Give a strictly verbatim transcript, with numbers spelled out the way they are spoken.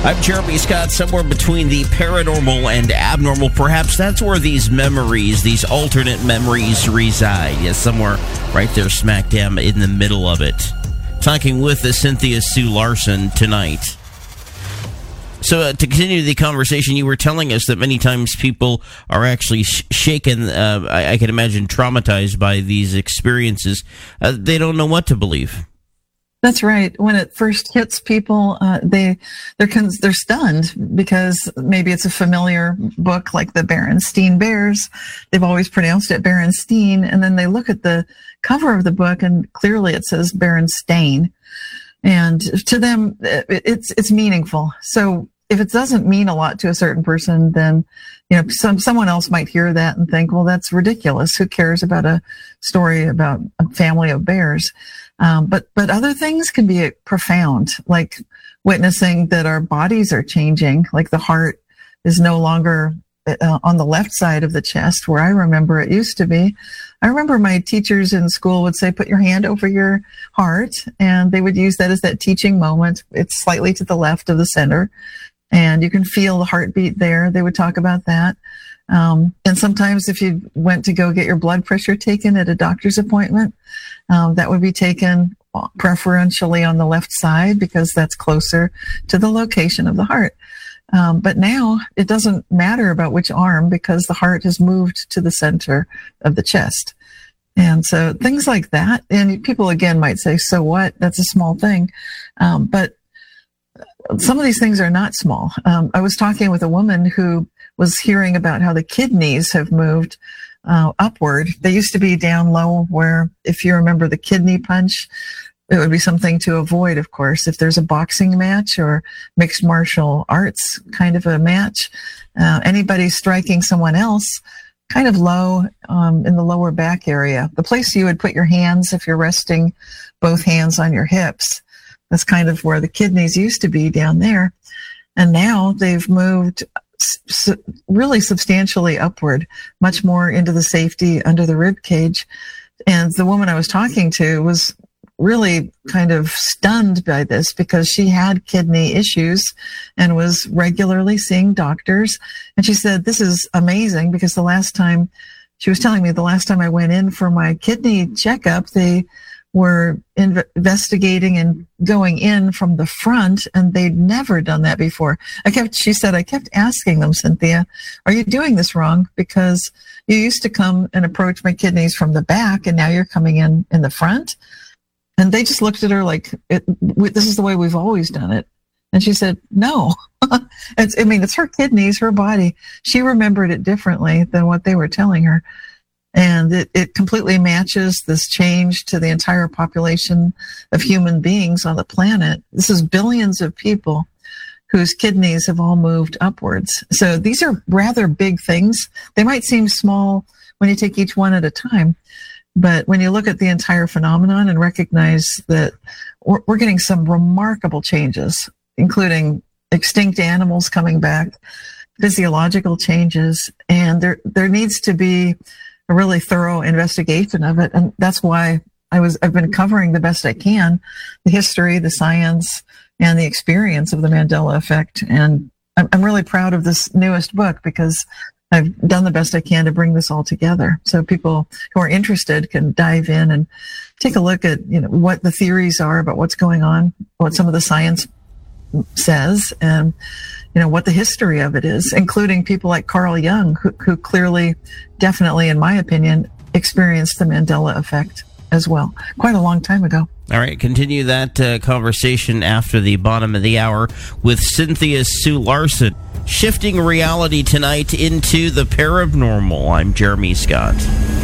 I'm Jeremy Scott, somewhere between the paranormal and abnormal. Perhaps that's where these memories, these alternate memories reside. Yes, somewhere right there smack dab in the middle of it. Talking with the Cynthia Sue Larson tonight. So uh, to continue the conversation, you were telling us that many times people are actually sh- shaken, uh, I-, I can imagine traumatized by these experiences. Uh, they don't know what to believe. That's right. When it first hits people, uh, they they're cons- they're stunned because maybe it's a familiar book like the Berenstain Bears. They've always pronounced it Berenstain, and then they look at the cover of the book and clearly it says Berenstain, and to them it, it's it's meaningful. So if it doesn't mean a lot to a certain person, then you know some someone else might hear that and think, well, that's ridiculous. Who cares about a story about a family of bears? Um, but, but other things can be profound, like witnessing that our bodies are changing, like the heart is no longer uh, on the left side of the chest where I remember it used to be. I remember my teachers in school would say, put your hand over your heart, and they would use that as that teaching moment. It's slightly to the left of the center, and you can feel the heartbeat there. They would talk about that. Um, and sometimes if you went to go get your blood pressure taken at a doctor's appointment, um, that would be taken preferentially on the left side because that's closer to the location of the heart. Um, but now it doesn't matter about which arm because the heart has moved to the center of the chest. And so things like that, and people again might say, so what? That's a small thing. Um, but some of these things are not small. Um, I was talking with a woman who was hearing about how the kidneys have moved uh, upward. They used to be down low where, if you remember the kidney punch, it would be something to avoid, of course. If there's a boxing match or mixed martial arts kind of a match, uh, anybody striking someone else kind of low um, in the lower back area, the place you would put your hands if you're resting both hands on your hips. That's kind of where the kidneys used to be down there. And now they've moved su- really substantially upward, much more into the safety under the rib cage. And the woman I was talking to was really kind of stunned by this because she had kidney issues and was regularly seeing doctors. And she said, this is amazing because the last time, she was telling me the last time I went in for my kidney checkup, they were inv- investigating and going in from the front, and they'd never done that before. I kept, she said, I kept asking them, Cynthia, are you doing this wrong? Because you used to come and approach my kidneys from the back, and now you're coming in in the front. And they just looked at her like, it, we, this is the way we've always done it. And she said, no. it's, I mean, it's her kidneys, her body. She remembered it differently than what they were telling her. And it, it completely matches this change to the entire population of human beings on the planet. This is billions of people whose kidneys have all moved upwards. So these are rather big things. They might seem small when you take each one at a time. But when you look at the entire phenomenon and recognize that we're, we're getting some remarkable changes, including extinct animals coming back, physiological changes, and there there needs to be a really thorough investigation of it. And that's why I was, I've been covering the best I can, the history, the science, and the experience of the Mandela effect. And I'm, I'm really proud of this newest book because I've done the best I can to bring this all together. So people who are interested can dive in and take a look at, you know, what the theories are about what's going on, what some of the science says, and you know, what the history of it is, including people like Carl Jung, who, who clearly, definitely, in my opinion, experienced the Mandela effect as well, quite a long time ago. All right, continue that uh, conversation after the bottom of the hour with Cynthia Sue Larson. Shifting reality tonight into the paranormal. I'm Jeremy Scott.